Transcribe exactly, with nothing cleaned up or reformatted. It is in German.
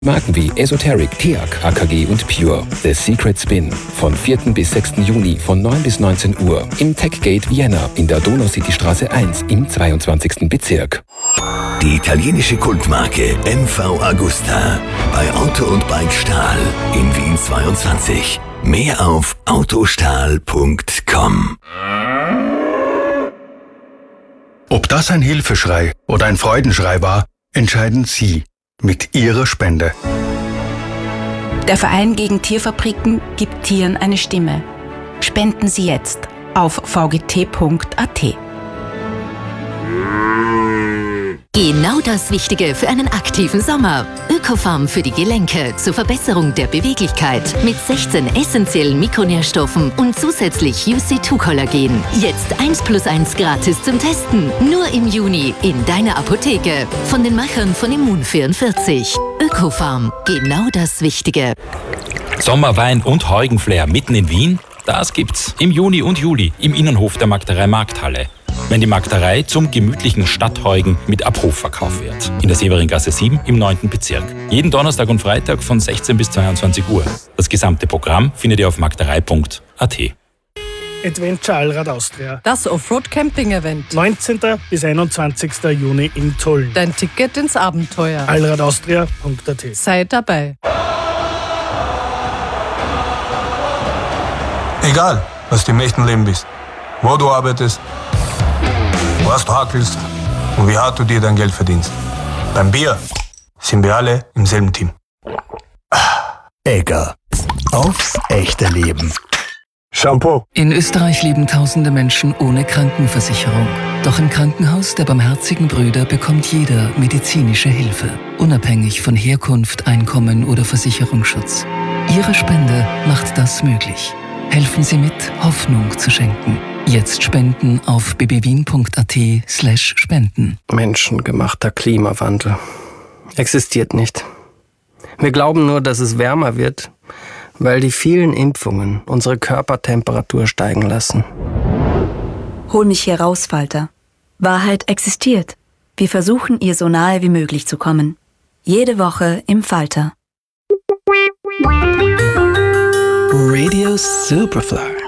Marken wie Esoteric, Teak, A K G und Pure. The Secret Spin. Von vierten bis sechsten Juni von neun bis neunzehn Uhr im Techgate Vienna in der Donaucitystraße eins im zweiundzwanzigsten Bezirk. Die italienische Kultmarke M V Agusta bei Auto und Bike Stahl in Wien zweiundzwanzig. Mehr auf autostahl punkt com. Ob das ein Hilfeschrei oder ein Freudenschrei war, entscheiden Sie mit Ihrer Spende. Der Verein gegen Tierfabriken gibt Tieren eine Stimme. Spenden Sie jetzt auf v g t punkt a t. Genau das Wichtige für einen aktiven Sommer. Ökofarm für die Gelenke zur Verbesserung der Beweglichkeit mit sechzehn essentiellen Mikronährstoffen und zusätzlich U C zwei Kollagen. Jetzt eins plus eins gratis zum Testen. Nur im Juni in deiner Apotheke. Von den Machern von Immun vierundvierzig. Ökofarm. Genau das Wichtige. Sommerwein und Heugenflair mitten in Wien? Das gibt's im Juni und Juli im Innenhof der Magderei Markthalle. Wenn die Magderei zum gemütlichen Stadtheugen mit Abruf verkauft wird. In der Severingasse sieben im neunten Bezirk. Jeden Donnerstag und Freitag von sechzehn bis zweiundzwanzig Uhr. Das gesamte Programm findet ihr auf magderei punkt a t. Adventure Allrad Austria. Das Offroad-Camping-Event. neunzehnten bis einundzwanzigsten Juni in Tulln. Dein Ticket ins Abenteuer. allradaustria punkt a t. Sei dabei. Egal, was du im echten Leben bist, wo du arbeitest, was du hackelst und wie hart du dir dein Geld verdienst. Beim Bier sind wir alle im selben Team. Egger. Aufs echte Leben. Shampoo. In Österreich leben tausende Menschen ohne Krankenversicherung. Doch im Krankenhaus der Barmherzigen Brüder bekommt jeder medizinische Hilfe, unabhängig von Herkunft, Einkommen oder Versicherungsschutz. Ihre Spende macht das möglich. Helfen Sie mit, Hoffnung zu schenken. Jetzt spenden auf b b wien punkt a t slash spenden. Menschengemachter Klimawandel existiert nicht. Wir glauben nur, dass es wärmer wird, weil die vielen Impfungen unsere Körpertemperatur steigen lassen. Hol mich hier raus, Falter. Wahrheit existiert. Wir versuchen, ihr so nahe wie möglich zu kommen. Jede Woche im Falter. Radio Superfly.